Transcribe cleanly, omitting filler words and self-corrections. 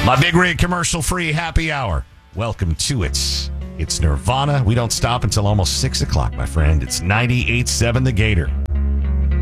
My Big Rig commercial-free happy hour. Welcome to it. It's Nirvana. We don't stop until almost 6 o'clock, my friend. It's 98.7 The Gator.